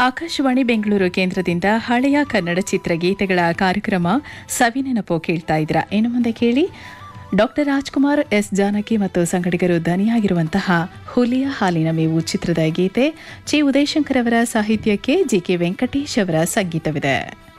ಆಕಾಶವಾಣಿ ಬೆಂಗಳೂರು ಕೇಂದ್ರದಿಂದ ಹಳೆಯ ಕನ್ನಡ ಚಿತ್ರಗೀತೆಗಳ ಕಾರ್ಯಕ್ರಮ ಸವಿನೆನಪು ಕೇಳ್ತಾ ಇದ್ದೀರಾ. ಇನ್ನು ಮುಂದೆ ಕೇಳಿ ಡಾಕ್ಟರ್ ರಾಜ್ಕುಮಾರ್, ಎಸ್ ಜಾನಕಿ ಮತ್ತು ಸಂಗಡಿಗರು ದನಿಯಾಗಿರುವಂತಹ ಹುಲಿಯ ಹಾಲಿನ ಮೇವು ಚಿತ್ರದ ಗೀತೆ. ಚಿ ಉದಯಶಂಕರ್ ಅವರ ಸಾಹಿತ್ಯಕ್ಕೆ ಜಿಕೆ ವೆಂಕಟೇಶ್ ಅವರ ಸಂಗೀತವಿದೆ.